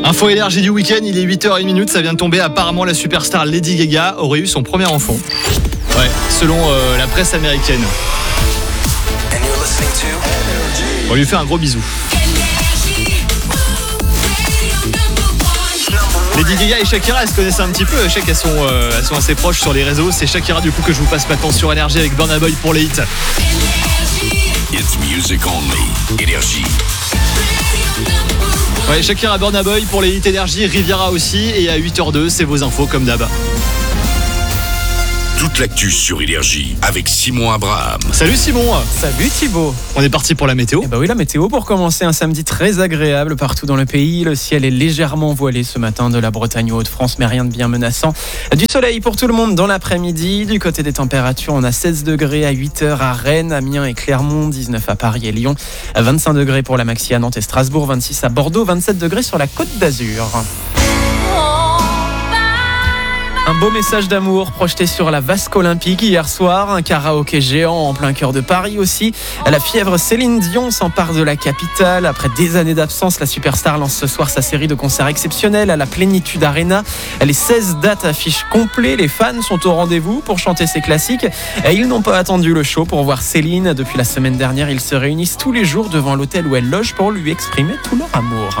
Info énergie du week-end, il est 8h01, ça vient de tomber. Apparemment, la superstar Lady Gaga aurait eu son premier enfant. Ouais, selon la presse américaine. On lui fait un gros bisou. Lady Gaga et Shakira, elles se connaissent un petit peu. Je sais qu'elles sont assez proches sur les réseaux. C'est Shakira du coup que je vous passe maintenant sur Énergie avec Burna Boy pour les hits. It's music only. Énergie. Ouais, Shakira, Burna Boy pour les hits Énergie, Riviera aussi. Et à 8h02, c'est vos infos comme d'hab. Toute l'actu sur Énergie avec Simon Abraham. Salut Simon. Salut Thibaut. On est parti pour la météo. Eh ben oui, la météo pour commencer, un samedi très agréable partout dans le pays. Le ciel est légèrement voilé ce matin de la Bretagne aux Hauts-de-France, mais rien de bien menaçant. Du soleil pour tout le monde dans l'après-midi. Du côté des températures, on a 16 degrés à 8h à Rennes, Amiens et Clermont, 19 à Paris et Lyon, 25 degrés pour la maxi à Nantes et Strasbourg, 26 à Bordeaux, 27 degrés sur la Côte d'Azur. Un beau message d'amour projeté sur la vasque olympique hier soir. Un karaoké géant en plein cœur de Paris aussi. La fièvre Céline Dion s'empare de la capitale. Après des années d'absence, la superstar lance ce soir sa série de concerts exceptionnels à la Plénitude Arena. Les 16 dates affichent complet. Les fans sont au rendez-vous pour chanter ses classiques. Et ils n'ont pas attendu le show pour voir Céline. Depuis la semaine dernière, ils se réunissent tous les jours devant l'hôtel où elle loge pour lui exprimer tout leur amour.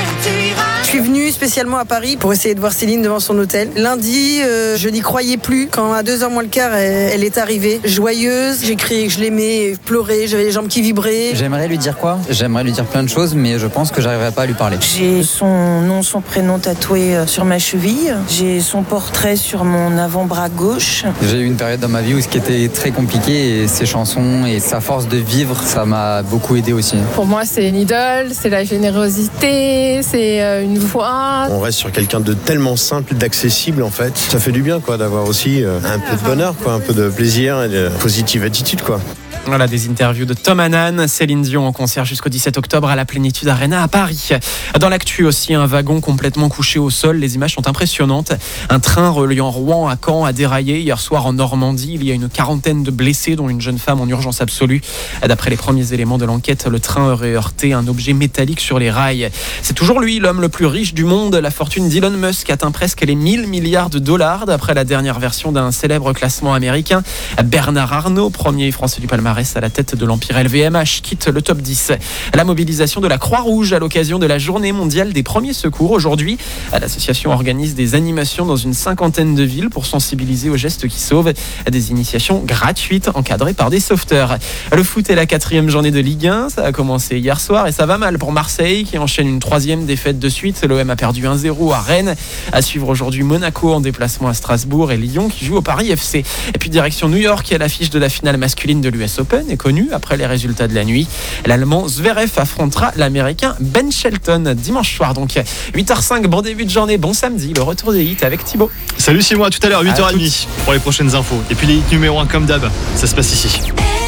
Je suis venue spécialement à Paris pour essayer de voir Céline devant son hôtel. Lundi, je n'y croyais plus. Quand à 2h moins le quart, elle est arrivée. Joyeuse, j'ai crié que je l'aimais, pleurais, j'avais les jambes qui vibraient. J'aimerais lui dire quoi ? J'aimerais lui dire plein de choses, mais je pense que j'arriverai pas à lui parler. J'ai son nom, son prénom tatoué sur ma cheville. J'ai son portrait sur mon avant-bras gauche. J'ai eu une période dans ma vie où ce qui était très compliqué, et ses chansons et sa force de vivre, ça m'a beaucoup aidé aussi. Pour moi, c'est une idole, c'est la générosité, c'est une voix. On reste sur quelqu'un de tellement simple, d'accessible en fait. Ça fait du bien quoi, d'avoir aussi un peu de bonheur, quoi, un peu de plaisir et de positive attitude, quoi. Voilà des interviews de Tom Hanan, Céline Dion en concert jusqu'au 17 octobre à la Plénitude Arena à Paris. Dans l'actu aussi, un wagon complètement couché au sol. Les images sont impressionnantes. Un train reliant Rouen à Caen a déraillé hier soir en Normandie. Il y a une quarantaine de blessés, dont une jeune femme en urgence absolue. D'après les premiers éléments de l'enquête, le train aurait heurté un objet métallique sur les rails. C'est toujours lui, l'homme le plus riche du monde. La fortune d'Elon Musk atteint presque les 1000 milliards de dollars d'après la dernière version d'un célèbre classement américain. Bernard Arnault, premier français du palmarès à la tête de l'empire LVMH, quitte le top 10. La mobilisation de la Croix-Rouge à l'occasion de la journée mondiale des premiers secours. Aujourd'hui, l'association organise des animations dans une cinquantaine de villes pour sensibiliser aux gestes qui sauvent. Des initiations gratuites encadrées par des sauveteurs. Le foot est la 4e journée de Ligue 1. Ça a commencé hier soir et ça va mal pour Marseille qui enchaîne une 3e défaite de suite. L'OM a perdu 1-0 à Rennes. À suivre aujourd'hui Monaco en déplacement à Strasbourg et Lyon qui joue au Paris FC. Et puis direction New York, il y a l'affiche de la finale masculine de l'US Open est connu après les résultats de la nuit. L'Allemand Zverev affrontera l'Américain Ben Shelton dimanche soir. Donc 8h05, bon début de journée, bon samedi. Le retour des hits avec Thibaut. Salut Simon, à tout à l'heure, 8h30 pour les prochaines infos. Et puis les hits numéro 1 comme d'hab, ça se passe ici.